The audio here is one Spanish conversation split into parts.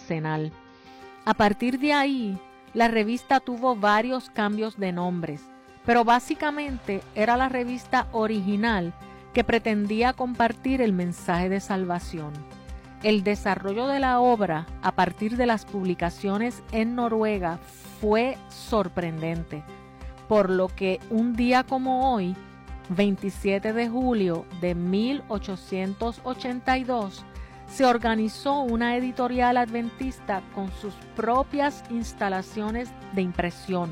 quincenal. A partir de ahí, la revista tuvo varios cambios de nombres, pero básicamente era la revista original que pretendía compartir el mensaje de salvación. El desarrollo de la obra a partir de las publicaciones en Noruega fue sorprendente, por lo que un día como hoy, 27 de julio de 1882, se organizó una editorial adventista con sus propias instalaciones de impresión,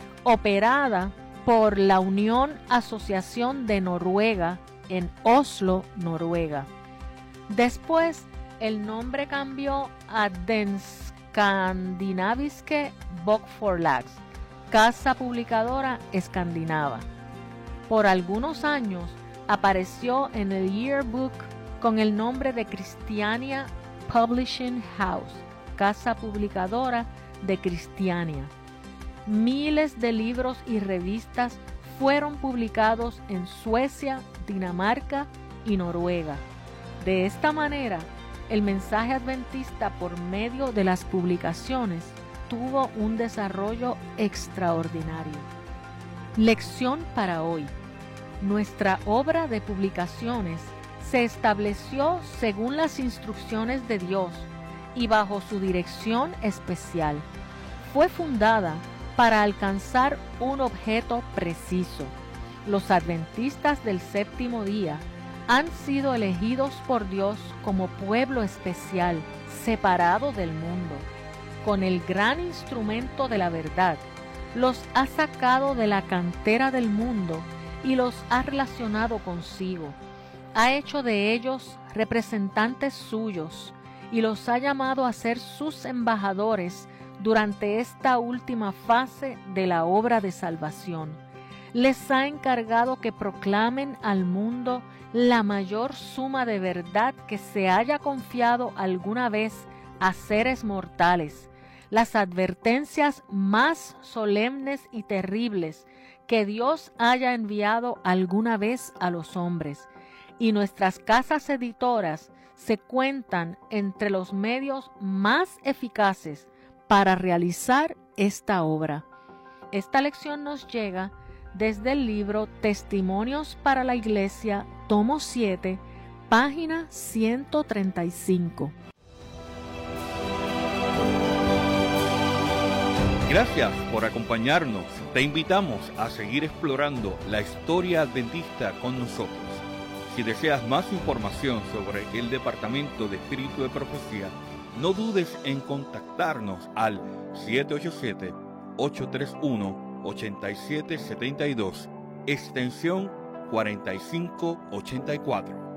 operada por la Unión Asociación de Noruega en Oslo, Noruega. Después, el nombre cambió a Den Skandinaviske Bokforlags, Casa Publicadora Escandinava. Por algunos años apareció en el Yearbook con el nombre de Christiania Publishing House, Casa Publicadora de Christiania. Miles de libros y revistas fueron publicados en Suecia, Dinamarca y Noruega. De esta manera, el mensaje adventista por medio de las publicaciones tuvo un desarrollo extraordinario. Lección para hoy. Nuestra obra de publicaciones se estableció según las instrucciones de Dios y bajo su dirección especial. Fue fundada para alcanzar un objeto preciso. Los adventistas del séptimo día han sido elegidos por Dios como pueblo especial, separado del mundo. Con el gran instrumento de la verdad, los ha sacado de la cantera del mundo y los ha relacionado consigo. Ha hecho de ellos representantes suyos y los ha llamado a ser sus embajadores durante esta última fase de la obra de salvación. Les ha encargado que proclamen al mundo la mayor suma de verdad que se haya confiado alguna vez a seres mortales, las advertencias más solemnes y terribles que Dios haya enviado alguna vez a los hombres. Y nuestras casas editoras se cuentan entre los medios más eficaces para realizar esta obra. Esta lección nos llega desde el libro Testimonios para la Iglesia, tomo 7, página 135. Gracias por acompañarnos. Te invitamos a seguir explorando la historia adventista con nosotros. Si deseas más información sobre el Departamento de Espíritu de Profecía, no dudes en contactarnos al 787-831-8772, extensión 4584.